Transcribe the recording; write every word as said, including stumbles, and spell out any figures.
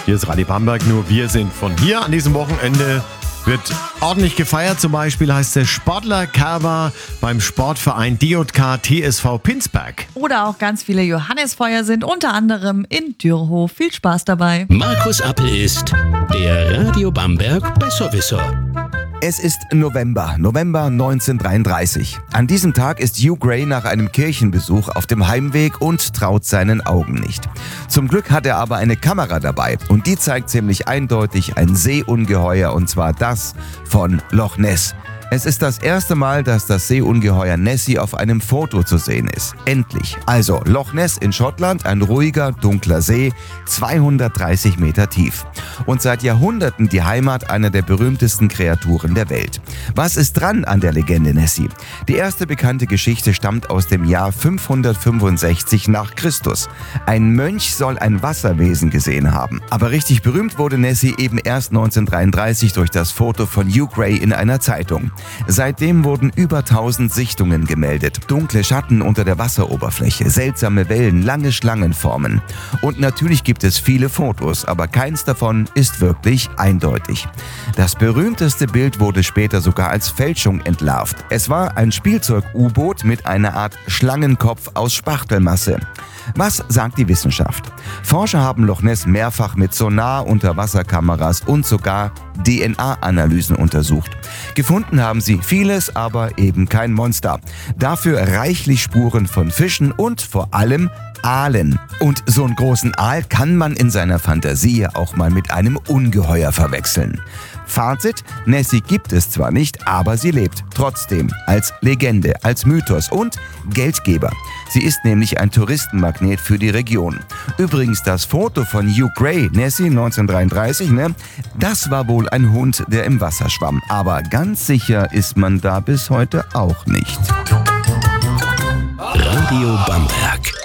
Hier ist Radio Bamberg, nur wir sind von hier. An diesem Wochenende wird ordentlich gefeiert. Zum Beispiel heißt der Sportler-Kerber beim Sportverein D J K T S V Pinsberg. Oder auch ganz viele Johannisfeuer sind unter anderem in Dürrhof. Viel Spaß dabei. Markus Appel ist der Radio Bamberg Besserwisser. Es ist November, November neunzehnhundertdreiunddreißig. An diesem Tag ist Hugh Gray nach einem Kirchenbesuch auf dem Heimweg und traut seinen Augen nicht. Zum Glück hat er aber eine Kamera dabei und die zeigt ziemlich eindeutig ein Seeungeheuer, und zwar das von Loch Ness. Es ist das erste Mal, dass das Seeungeheuer Nessie auf einem Foto zu sehen ist. Endlich. Also Loch Ness in Schottland, ein ruhiger, dunkler See, zweihundertdreißig Meter tief. Und seit Jahrhunderten die Heimat einer der berühmtesten Kreaturen der Welt. Was ist dran an der Legende Nessie? Die erste bekannte Geschichte stammt aus dem Jahr fünfhundertfünfundsechzig nach Christus. Ein Mönch soll ein Wasserwesen gesehen haben. Aber richtig berühmt wurde Nessie eben erst neunzehnhundertdreiunddreißig durch das Foto von Hugh Gray in einer Zeitung. Seitdem wurden über tausend Sichtungen gemeldet. Dunkle Schatten unter der Wasseroberfläche, seltsame Wellen, lange Schlangenformen. Und natürlich gibt es viele Fotos, aber keins davon ist wirklich eindeutig. Das berühmteste Bild wurde später sogar als Fälschung entlarvt. Es war ein Spielzeug-U-Boot mit einer Art Schlangenkopf aus Spachtelmasse. Was sagt die Wissenschaft? Forscher haben Loch Ness mehrfach mit Sonar, Unterwasserkameras und sogar D N A-Analysen untersucht. Gefunden haben sie vieles, aber eben kein Monster. Dafür reichlich Spuren von Fischen und vor allem Aalen. Und so einen großen Aal kann man in seiner Fantasie auch mal mit einem Ungeheuer verwechseln. Fazit: Nessie gibt es zwar nicht, aber sie lebt trotzdem als Legende, als Mythos und Geldgeber. Sie ist nämlich ein Touristenmagnet für die Region. Übrigens, das Foto von Hugh Gray, Nessie neunzehnhundertdreiunddreißig, ne, das war wohl ein Hund, der im Wasser schwamm. Aber ganz sicher ist man da bis heute auch nicht. Radio Bamberg.